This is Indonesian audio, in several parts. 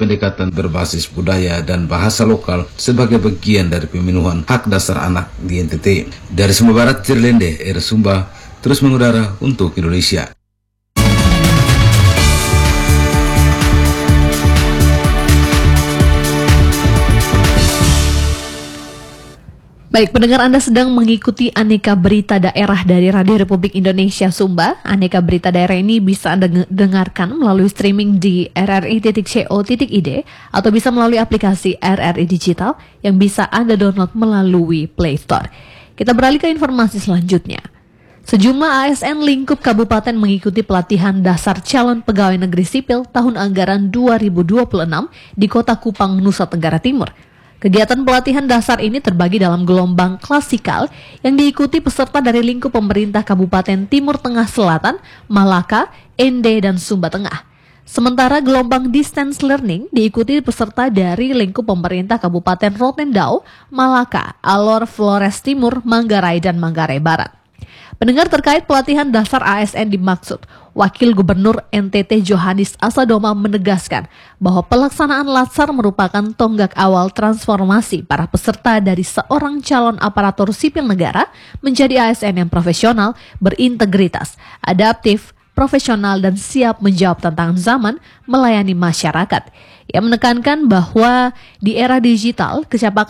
pendekatan berbasis budaya dan bahasa lokal sebagai bagian dari pemenuhan hak dasar anak di NTT. Dari Sumba Barat, Cirlende, Sumba, terus mengudara untuk Indonesia. Baik, pendengar, Anda sedang mengikuti Aneka Berita Daerah dari Radio Republik Indonesia Sumba. Aneka Berita Daerah ini bisa Anda dengarkan melalui streaming di rri.co.id atau bisa melalui aplikasi RRI Digital yang bisa Anda download melalui Play Store. Kita beralih ke informasi selanjutnya. Sejumlah ASN lingkup kabupaten mengikuti pelatihan dasar calon pegawai negeri sipil tahun anggaran 2026 di Kota Kupang, Nusa Tenggara Timur. Kegiatan pelatihan dasar ini terbagi dalam gelombang klasikal yang diikuti peserta dari lingkup pemerintah Kabupaten Timur Tengah Selatan, Malaka, Ende, dan Sumba Tengah. Sementara gelombang distance learning diikuti peserta dari lingkup pemerintah Kabupaten Rotendao, Malaka, Alor, Flores Timur, Manggarai, dan Manggarai Barat. Pendengar, terkait pelatihan dasar ASN dimaksud, Wakil Gubernur NTT Johanis Asadoma menegaskan bahwa pelaksanaan Latsar merupakan tonggak awal transformasi para peserta dari seorang calon aparatur sipil negara menjadi ASN yang profesional, berintegritas, adaptif, profesional, dan siap menjawab tantangan zaman melayani masyarakat. Ia menekankan bahwa di era digital,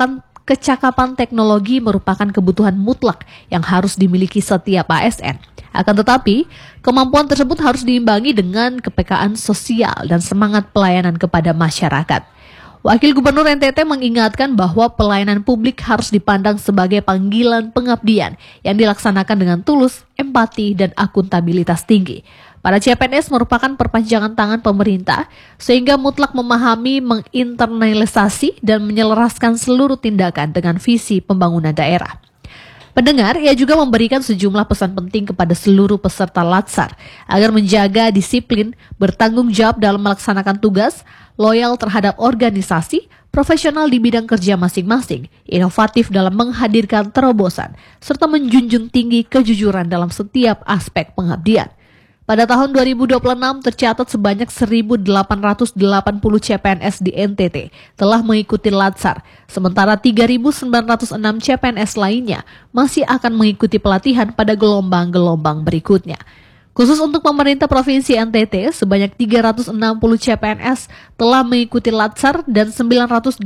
kecakapan teknologi merupakan kebutuhan mutlak yang harus dimiliki setiap ASN. Akan tetapi, kemampuan tersebut harus diimbangi dengan kepekaan sosial dan semangat pelayanan kepada masyarakat. Wakil Gubernur NTT mengingatkan bahwa pelayanan publik harus dipandang sebagai panggilan pengabdian yang dilaksanakan dengan tulus, empati, dan akuntabilitas tinggi. Para CPNS merupakan perpanjangan tangan pemerintah, sehingga mutlak memahami, menginternalisasi, dan menyelaraskan seluruh tindakan dengan visi pembangunan daerah. Pendengar, ia juga memberikan sejumlah pesan penting kepada seluruh peserta Latsar agar menjaga disiplin, bertanggung jawab dalam melaksanakan tugas, loyal terhadap organisasi, profesional di bidang kerja masing-masing, inovatif dalam menghadirkan terobosan, serta menjunjung tinggi kejujuran dalam setiap aspek pengabdian. Pada tahun 2026 tercatat sebanyak 1.880 CPNS di NTT telah mengikuti Latsar, sementara 3.906 CPNS lainnya masih akan mengikuti pelatihan pada gelombang-gelombang berikutnya. Khusus untuk pemerintah Provinsi NTT, sebanyak 360 CPNS telah mengikuti Latsar dan 989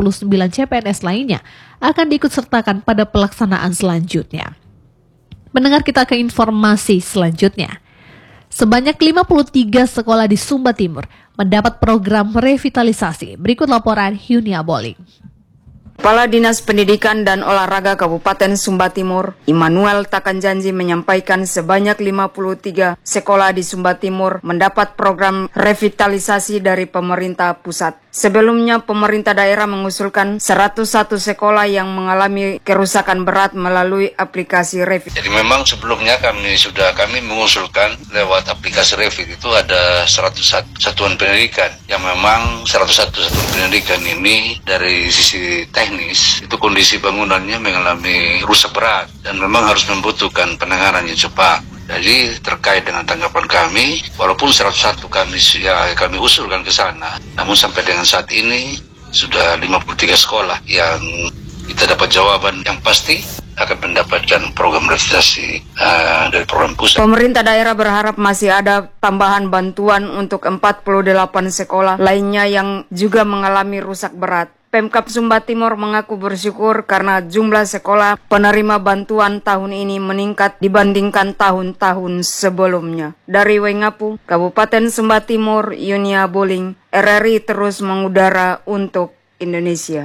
CPNS lainnya akan diikutsertakan pada pelaksanaan selanjutnya. Mendengar, kita ke informasi selanjutnya. Sebanyak 53 sekolah di Sumba Timur mendapat program revitalisasi. Berikut laporan Yunia Boling. Kepala Dinas Pendidikan dan Olahraga Kabupaten Sumba Timur, Immanuel Takanjanji, menyampaikan sebanyak 53 sekolah di Sumba Timur mendapat program revitalisasi dari pemerintah pusat. Sebelumnya, pemerintah daerah mengusulkan 101 sekolah yang mengalami kerusakan berat melalui aplikasi Revit. Jadi memang sebelumnya kami mengusulkan lewat aplikasi Revit itu ada 101 satuan pendidikan yang memang 101 satuan pendidikan ini dari sisi teknis itu kondisi bangunannya mengalami rusak berat dan memang harus membutuhkan penanganan yang cepat. Jadi terkait dengan tanggapan kami, walaupun 101 kami usulkan ke sana, namun sampai dengan saat ini sudah 53 sekolah yang kita dapat jawaban yang pasti akan mendapatkan program revitalisasi dari program pusat. Pemerintah daerah berharap masih ada tambahan bantuan untuk 48 sekolah lainnya yang juga mengalami rusak berat. Pemkab Sumba Timur mengaku bersyukur karena jumlah sekolah penerima bantuan tahun ini meningkat dibandingkan tahun-tahun sebelumnya. Dari Wengapu, Kabupaten Sumba Timur, Yunia Boling, RRI terus mengudara untuk Indonesia.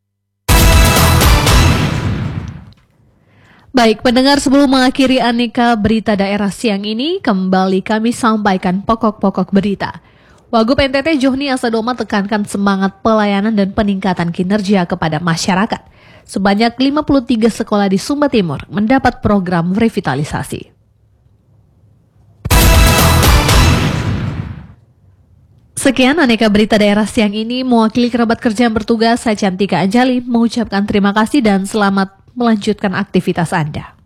Baik, pendengar, sebelum mengakhiri Aneka Berita Daerah siang ini, kembali kami sampaikan pokok-pokok berita. Wagub NTT Johnny Asadoma tekankan semangat pelayanan dan peningkatan kinerja kepada masyarakat. Sebanyak 53 sekolah di Sumba Timur mendapat program revitalisasi. Sekian Aneka Berita Daerah siang ini. Mewakili kerabat kerja yang bertugas, saya Cantika Anjali mengucapkan terima kasih dan selamat melanjutkan aktivitas Anda.